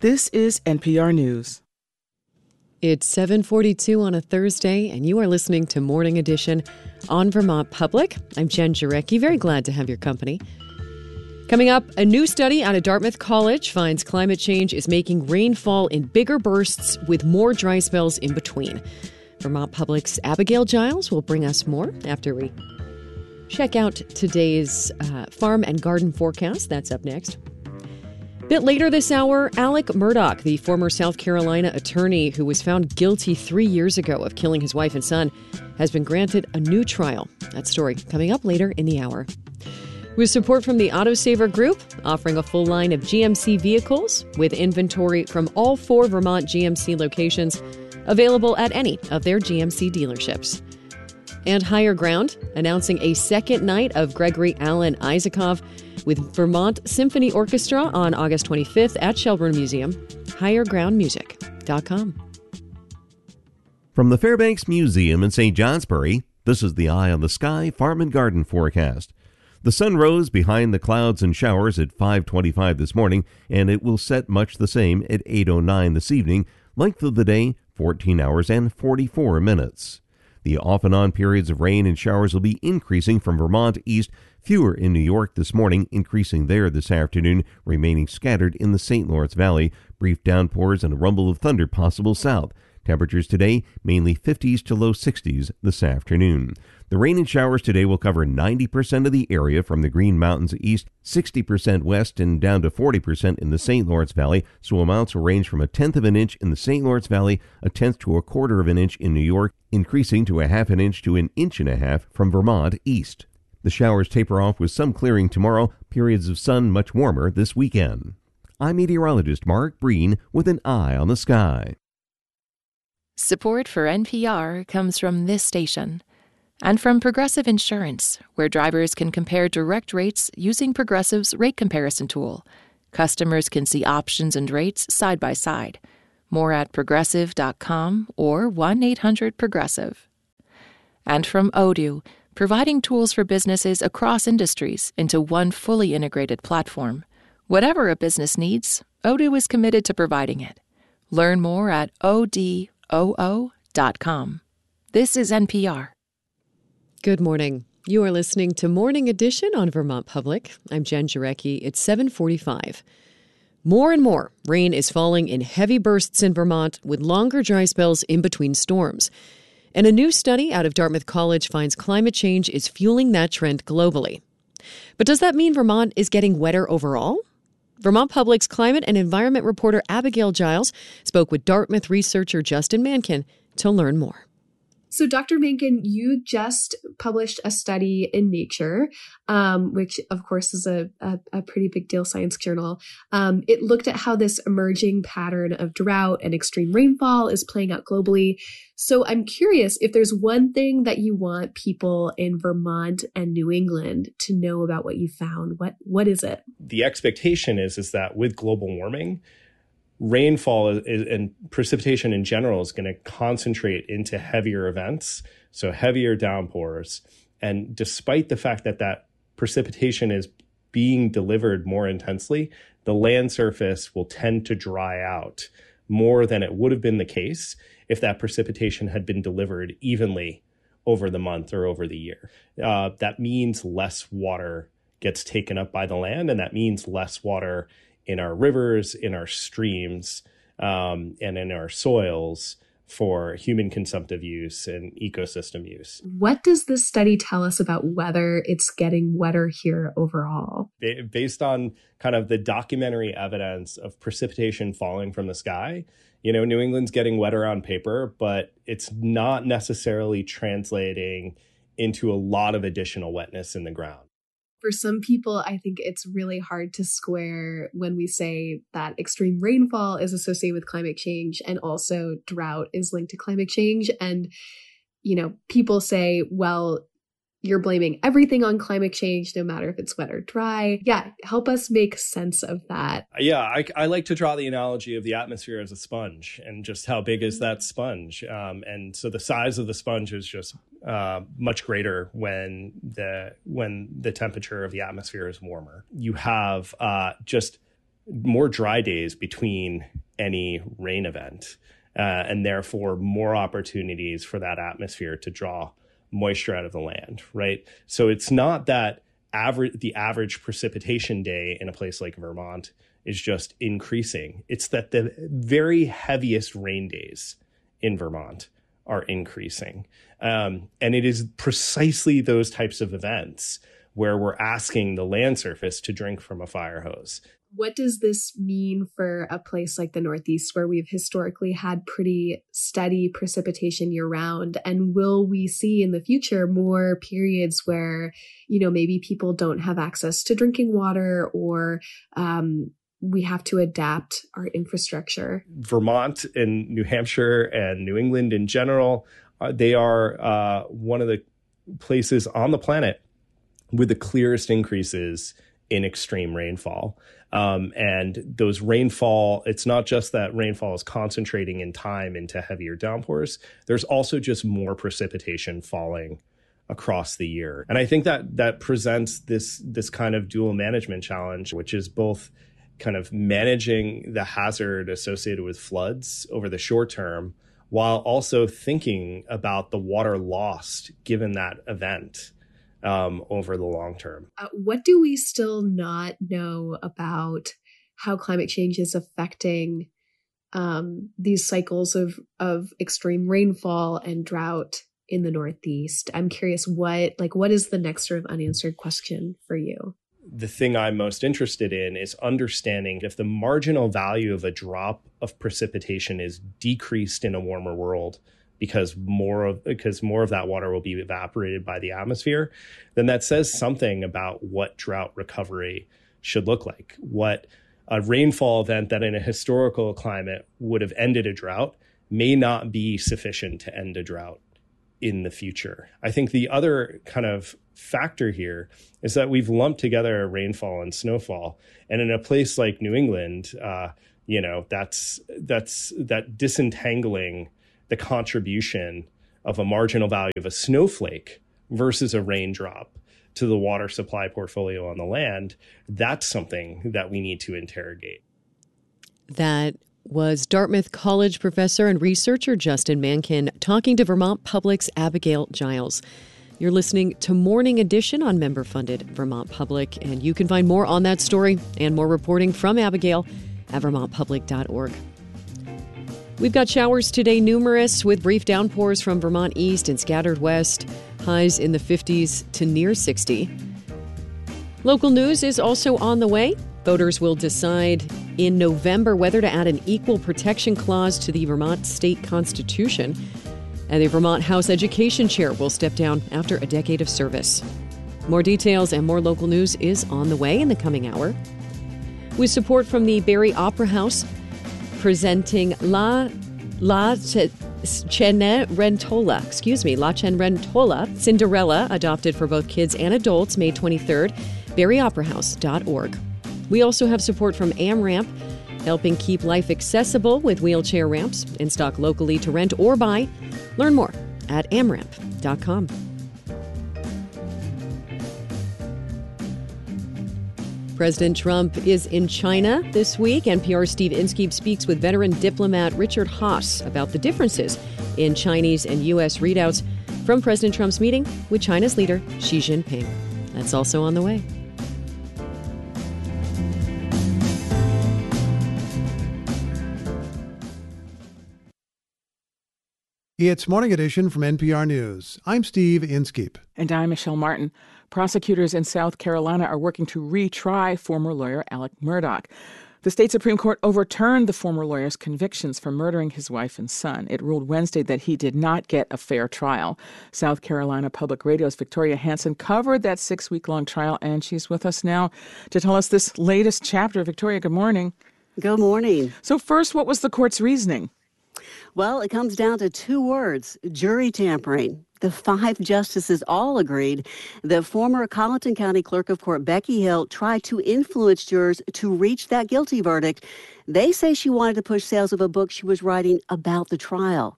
This is NPR News. It's 7:42 on a Thursday, and you are listening to Morning Edition on Vermont Public. I'm Jen Jarecki, very glad to have your company. Coming up, a new study out of Dartmouth College finds climate change is making rainfall in bigger bursts with more dry spells in between. Vermont Public's Abigail Giles will bring us more after we check out today's farm and garden forecast. That's up next. A bit later this hour, Alec Murdaugh, the former South Carolina attorney who was found guilty 3 years ago of killing his wife and son, has been granted a new trial. That story coming up later in the hour. With support from the Autosaver Group, offering a full line of GMC vehicles with inventory from all 4 Vermont GMC locations, available at any of their GMC dealerships. And Higher Ground, announcing a second night of Gregory Alan Isakov with Vermont Symphony Orchestra on August 25th at Shelburne Museum. HigherGroundMusic.com. From the Fairbanks Museum in St. Johnsbury, this is the Eye on the Sky Farm and Garden forecast. The sun rose behind the clouds and showers at 5:25 this morning, and it will set much the same at 8:09 this evening. Length of the day, 14 hours and 44 minutes. The off-and-on periods of rain and showers will be increasing from Vermont east, fewer in New York this morning, increasing there this afternoon, remaining scattered in the St. Lawrence Valley. Brief downpours and a rumble of thunder possible south. Temperatures today, mainly 50s to low 60s this afternoon. The rain and showers today will cover 90% of the area from the Green Mountains east, 60% west, and down to 40% in the St. Lawrence Valley, so amounts will range from 1/10 of an inch in the St. Lawrence Valley, 1/10 to 1/4 of an inch in New York, increasing to 1/2 an inch to 1.5 inches from Vermont east. The showers taper off with some clearing tomorrow, periods of sun much warmer this weekend. I'm meteorologist Mark Breen with an eye on the sky. Support for NPR comes from this station and from Progressive Insurance, where drivers can compare direct rates using Progressive's rate comparison tool. Customers can see options and rates side by side. More at progressive.com or 1-800-PROGRESSIVE. And from Odoo, providing tools for businesses across industries into one fully integrated platform. Whatever a business needs, Odoo is committed to providing it. Learn more at odoo.com. This is NPR. Good morning. You are listening to Morning Edition on Vermont Public. I'm Jen Jarecki. It's 7:45. More and more rain is falling in heavy bursts in Vermont with longer dry spells in between storms. And a new study out of Dartmouth College finds climate change is fueling that trend globally. But does that mean Vermont is getting wetter overall? Vermont Public's climate and environment reporter Abigail Giles spoke with Dartmouth researcher Justin Mankin to learn more. So, Dr. Mankin, you just published a study in Nature, which, of course, is a pretty big deal science journal. It looked at how this emerging pattern of drought and extreme rainfall is playing out globally. So I'm curious if there's one thing that you want people in Vermont and New England to know about what you found. What is it? The expectation is that with global warming, rainfall and precipitation in general is going to concentrate into heavier events, so heavier downpours. And despite the fact that precipitation is being delivered more intensely, the land surface will tend to dry out more than it would have been the case if that precipitation had been delivered evenly over the month or over the year. That means less water gets taken up by the land, and that means less water in our rivers, in our streams, and in our soils for human consumptive use and ecosystem use. What does this study tell us about whether it's getting wetter here overall? Based on kind of the documentary evidence of precipitation falling from the sky, New England's getting wetter on paper, but it's not necessarily translating into a lot of additional wetness in the ground. For some people, I think it's really hard to square when we say that extreme rainfall is associated with climate change and also drought is linked to climate change. And, people say, well, you're blaming everything on climate change, no matter if it's wet or dry. Yeah, help us make sense of that. Yeah, I like to draw the analogy of the atmosphere as a sponge and just how big is that sponge. And so the size of the sponge is just much greater when the temperature of the atmosphere is warmer. You have just more dry days between any rain event, and therefore more opportunities for that atmosphere to draw moisture out of the land, right? So it's not that the average precipitation day in a place like Vermont is just increasing. It's that the very heaviest rain days in Vermont are increasing. And it is precisely those types of events where we're asking the land surface to drink from a fire hose. What does this mean for a place like the Northeast, where we've historically had pretty steady precipitation year round? And will we see in the future more periods where, maybe people don't have access to drinking water, or we have to adapt our infrastructure? Vermont and New Hampshire and New England in general, they are one of the places on the planet with the clearest increases in extreme rainfall. And those rainfall, it's not just that rainfall is concentrating in time into heavier downpours. There's also just more precipitation falling across the year. And I think that presents this kind of dual management challenge, which is both kind of managing the hazard associated with floods over the short term, while also thinking about the water lost given that event over the long term. What do we still not know about how climate change is affecting these cycles of extreme rainfall and drought in the Northeast? I'm curious, what is the next sort of unanswered question for you? The thing I'm most interested in is understanding if the marginal value of a drop of precipitation is decreased in a warmer world because more of that water will be evaporated by the atmosphere, then that says something about what drought recovery should look like. What a rainfall event that in a historical climate would have ended a drought may not be sufficient to end a drought in the future. I think the other kind of factor here is that we've lumped together rainfall and snowfall. And in a place like New England, that's disentangling the contribution of a marginal value of a snowflake versus a raindrop to the water supply portfolio on the land. That's something that we need to interrogate. That was Dartmouth College professor and researcher Justin Mankin talking to Vermont Public's Abigail Giles. You're listening to Morning Edition on member-funded Vermont Public, and you can find more on that story and more reporting from Abigail at vermontpublic.org. We've got showers today, numerous, with brief downpours from Vermont east and scattered west, highs in the 50s to near 60. Local news is also on the way. Voters will decide in November whether to add an equal protection clause to the Vermont state constitution. And the Vermont House Education Chair will step down after a decade of service. More details and more local news is on the way in the coming hour. With support from the Barrie Opera House, presenting La Cenerentola, Cinderella, adopted for both kids and adults, May 23rd, barrieoperahouse.org. We also have support from AmRamp, helping keep life accessible with wheelchair ramps in stock locally to rent or buy. Learn more at amramp.com. President Trump is in China this week. NPR's Steve Inskeep speaks with veteran diplomat Richard Haass about the differences in Chinese and U.S. readouts from President Trump's meeting with China's leader Xi Jinping. That's also on the way. It's Morning Edition from NPR News. I'm Steve Inskeep. And I'm Michelle Martin. Prosecutors in South Carolina are working to retry former lawyer Alec Murdaugh. The state Supreme Court overturned the former lawyer's convictions for murdering his wife and son. It ruled Wednesday that he did not get a fair trial. South Carolina Public Radio's Victoria Hansen covered that 6-week-long trial, and she's with us now to tell us this latest chapter. Victoria, good morning. Good morning. So first, what was the court's reasoning? Well, it comes down to 2 words, jury tampering. The 5 justices all agreed that former Colleton County Clerk of Court Becky Hill tried to influence jurors to reach that guilty verdict. They say she wanted to push sales of a book she was writing about the trial.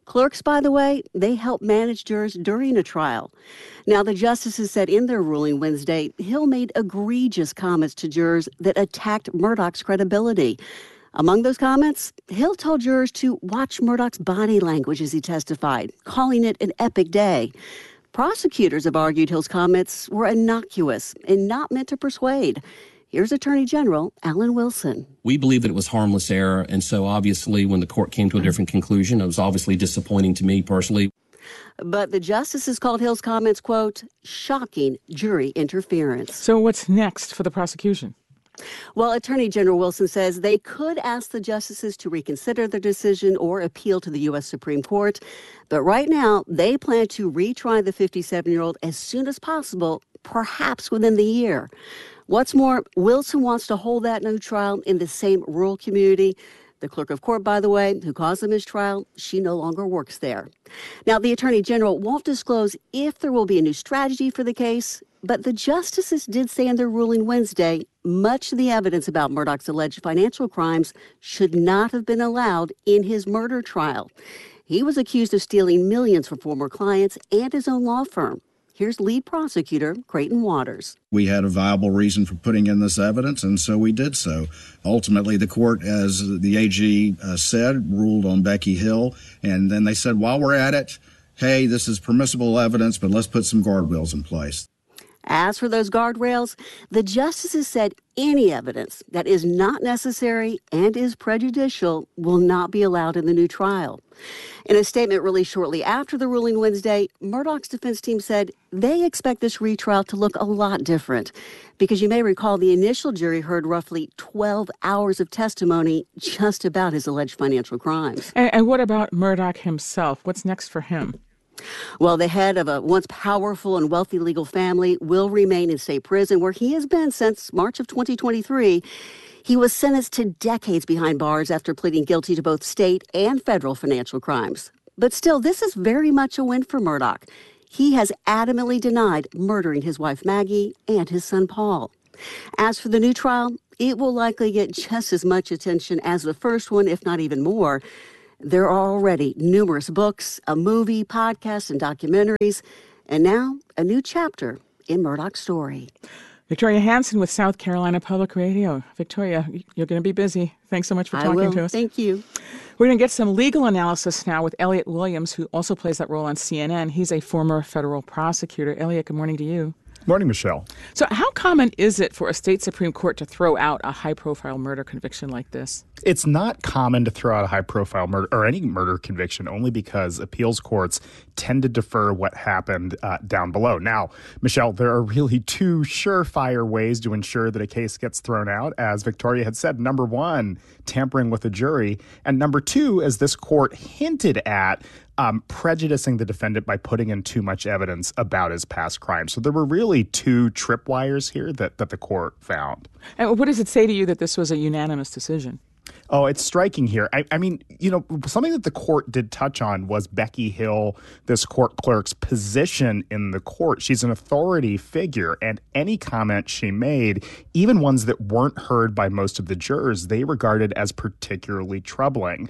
Clerks, by the way, they help manage jurors during a trial. Now, the justices said in their ruling Wednesday, Hill made egregious comments to jurors that attacked Murdaugh's credibility. Among those comments, Hill told jurors to watch Murdaugh's body language as he testified, calling it an epic day. Prosecutors have argued Hill's comments were innocuous and not meant to persuade. Here's Attorney General Alan Wilson. We believe that it was harmless error, and so obviously when the court came to a different conclusion, it was obviously disappointing to me personally. But the justices called Hill's comments, quote, shocking jury interference. So what's next for the prosecution? Well, Attorney General Wilson says they could ask the justices to reconsider their decision or appeal to the U.S. Supreme Court. But right now, they plan to retry the 57-year-old as soon as possible, perhaps within the year. What's more, Wilson wants to hold that new trial in the same rural community. The clerk of court, by the way, who caused the mistrial, she no longer works there. Now, the Attorney General won't disclose if there will be a new strategy for the case, but the justices did say in their ruling Wednesday, much of the evidence about Murdaugh's alleged financial crimes should not have been allowed in his murder trial. He was accused of stealing millions from former clients and his own law firm. Here's lead prosecutor Creighton Waters. We had a viable reason for putting in this evidence, and so we did so. Ultimately, the court, as the AG said, ruled on Becky Hill, and then they said, while we're at it, hey, this is permissible evidence, but let's put some guardrails in place. As for those guardrails, the justices said any evidence that is not necessary and is prejudicial will not be allowed in the new trial. In a statement released shortly after the ruling Wednesday, Murdaugh's defense team said they expect this retrial to look a lot different because you may recall the initial jury heard roughly 12 hours of testimony just about his alleged financial crimes. And what about Murdaugh himself? What's next for him? Well, the head of a once powerful and wealthy legal family will remain in state prison where he has been since March of 2023. He was sentenced to decades behind bars after pleading guilty to both state and federal financial crimes. But still, this is very much a win for Murdaugh. He has adamantly denied murdering his wife Maggie and his son Paul. As for the new trial, it will likely get just as much attention as the first one, if not even more. There are already numerous books, a movie, podcasts, and documentaries, and now a new chapter in Murdaugh's story. Victoria Hanson with South Carolina Public Radio. Victoria, you're going to be busy. Thanks so much for talking to us. Thank you. We're going to get some legal analysis now with Elliot Williams, who also plays that role on CNN. He's a former federal prosecutor. Elliot, good morning to you. Morning, Michelle. So how common is it for a state Supreme Court to throw out a high-profile murder conviction like this? It's not common to throw out a high-profile murder or any murder conviction only because appeals courts tend to defer what happened down below. Now, Michelle, there are really two surefire ways to ensure that a case gets thrown out. As Victoria had said, number one, tampering with a jury. And number two, as this court hinted at, prejudicing the defendant by putting in too much evidence about his past crimes. So there were really two tripwires here that the court found. And what does it say to you that this was a unanimous decision? Oh, it's striking here. I mean, you know, something that the court did touch on was Becky Hill, this court clerk's position in the court. She's an authority figure, and any comment she made, even ones that weren't heard by most of the jurors, they regarded as particularly troubling.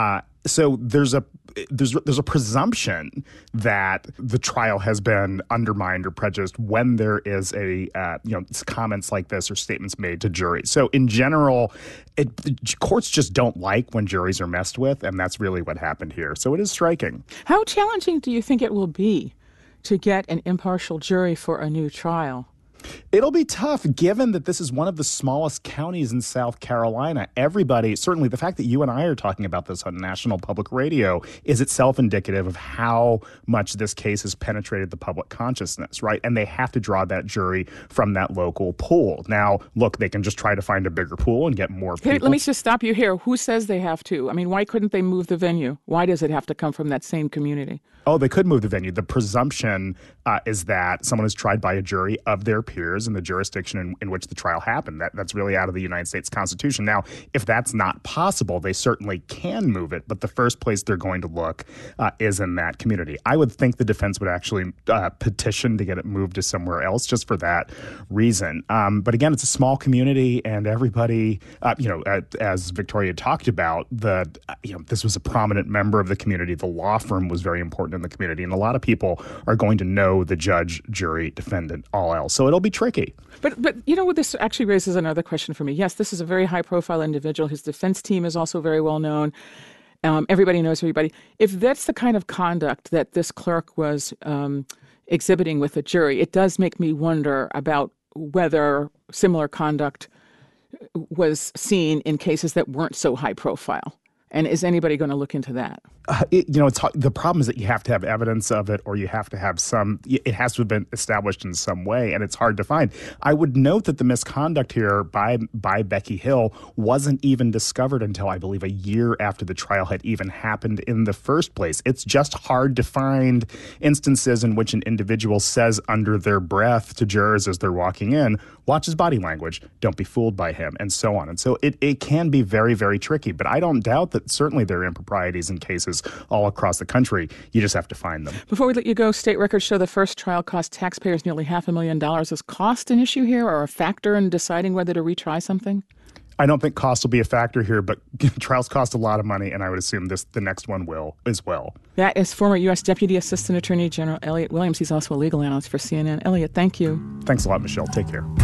So there's a presumption that the trial has been undermined or prejudiced when there is comments like this or statements made to juries. So in general, courts just don't like when juries are messed with, and that's really what happened here. So it is striking. How challenging do you think it will be to get an impartial jury for a new trial? It'll be tough given that this is one of the smallest counties in South Carolina. Everybody, certainly the fact that you and I are talking about this on national public radio is itself indicative of how much this case has penetrated the public consciousness, right? And they have to draw that jury from that local pool. Now, look, they can just try to find a bigger pool and get more people. Hey, let me just stop you here. Who says they have to? I mean, why couldn't they move the venue? Why does it have to come from that same community? Oh, they could move the venue. The presumption is that someone is tried by a jury of their peers appears in the jurisdiction in which the trial happened. That's really out of the United States Constitution. Now, if that's not possible, they certainly can move it, but the first place they're going to look is in that community. I would think the defense would actually petition to get it moved to somewhere else just for that reason. But again, it's a small community, and everybody, as Victoria talked about, this was a prominent member of the community. The law firm was very important in the community, and a lot of people are going to know the judge, jury, defendant, all else. So it'll be tricky. But what this actually raises another question for me. Yes, this is a very high-profile individual. His defense team is also very well known. Everybody knows everybody. If that's the kind of conduct that this clerk was exhibiting with a jury, it does make me wonder about whether similar conduct was seen in cases that weren't so high-profile. And is anybody going to look into that? The problem is that you have to have evidence of it, or you have to have it has to have been established in some way, and it's hard to find. I would note that the misconduct here by Becky Hill wasn't even discovered until, I believe, a year after the trial had even happened in the first place. It's just hard to find instances in which an individual says under their breath to jurors as they're walking in, watch his body language, don't be fooled by him, and so on. And so it can be very, very tricky, but I don't doubt that certainly there are improprieties in cases all across the country. You just have to find them. Before we let you go, state records show the first trial cost taxpayers nearly $500,000. Is cost an issue here or a factor in deciding whether to retry something? I don't think cost will be a factor here, but trials cost a lot of money, and I would assume the next one will as well. That is former U.S. Deputy Assistant Attorney General Elliot Williams. He's also a legal analyst for CNN. Elliot, thank you. Thanks a lot, Michelle. Take care.